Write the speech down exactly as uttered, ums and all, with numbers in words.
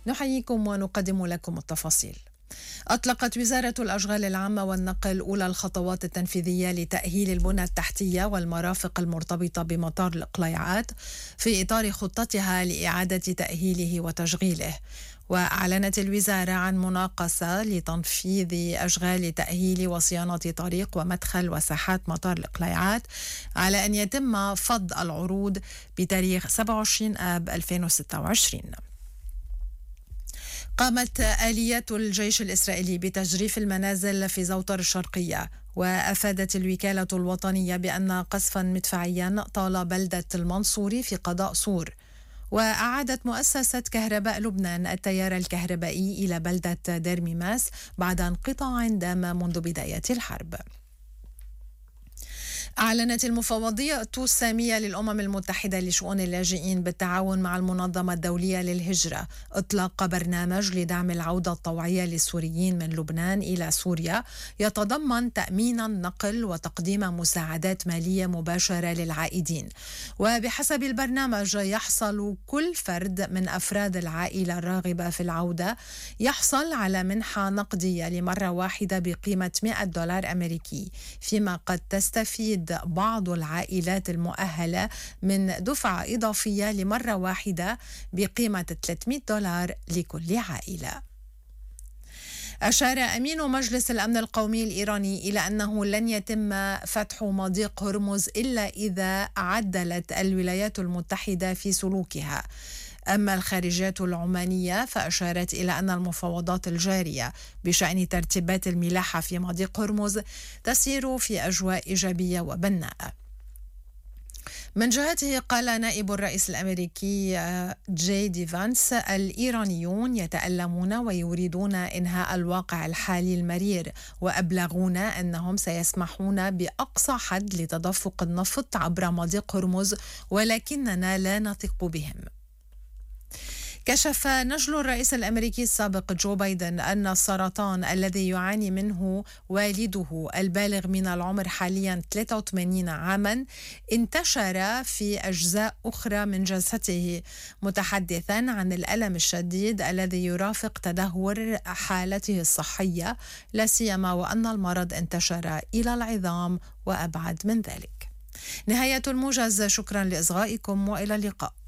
نحييكم ونقدم لكم التفاصيل. أطلقت وزارة الأشغال العامة والنقل أولى الخطوات التنفيذية لتأهيل البنى التحتية والمرافق المرتبطة بمطار القليعات في إطار خطتها لإعادة تأهيله وتشغيله. وأعلنت الوزارة عن مناقصة لتنفيذ أشغال تأهيل وصيانة طريق ومدخل وساحات مطار القليعات على أن يتم فض العروض بتاريخ سبعة وعشرين آب ألفين وستة وعشرين. قامت آليات الجيش الإسرائيلي بتجريف المنازل في زوطر الشرقية، وأفادت الوكالة الوطنية بأن قصفا مدفعيا طال بلدة المنصوري في قضاء صور. وأعادت مؤسسة كهرباء لبنان التيار الكهربائي إلى بلدة دير ميماس بعد انقطاع دام منذ بداية الحرب. أعلنت المفوضية السامية للأمم المتحدة لشؤون اللاجئين بالتعاون مع المنظمة الدولية للهجرة إطلاق برنامج لدعم العودة الطوعية للسوريين من لبنان إلى سوريا، يتضمن تأمين النقل وتقديم مساعدات مالية مباشرة للعائدين. وبحسب البرنامج يحصل كل فرد من أفراد العائلة الراغبة في العودة يحصل على منحة نقدية لمرة واحدة بقيمة مئة دولار أمريكي، فيما قد تستفيد بعض العائلات المؤهلة من دفعة إضافية لمرة واحدة بقيمة ثلاثمئة دولار لكل عائلة. أشار أمين مجلس الأمن القومي الإيراني إلى أنه لن يتم فتح مضيق هرمز إلا إذا عدلت الولايات المتحدة في سلوكها. أما الخارجية العمانية فأشارت إلى أن المفاوضات الجارية بشأن ترتيبات الملاحة في مضيق هرمز تسير في أجواء إيجابية وبناءة. من جهته قال نائب الرئيس الأمريكي جي دي فانس: الإيرانيون يتألمون ويريدون إنهاء الواقع الحالي المرير، وأبلغونا أنهم سيسمحون بأقصى حد لتدفق النفط عبر مضيق هرمز، ولكننا لا نثق بهم. كشف نجل الرئيس الأمريكي السابق جو بايدن أن السرطان الذي يعاني منه والده البالغ من العمر حاليا ثلاثة وثمانين عاما انتشر في أجزاء أخرى من جسده، متحدثا عن الألم الشديد الذي يرافق تدهور حالته الصحية، لا سيما وأن المرض انتشر إلى العظام وأبعد من ذلك. نهاية الموجز، شكرا لإصغائكم وإلى اللقاء.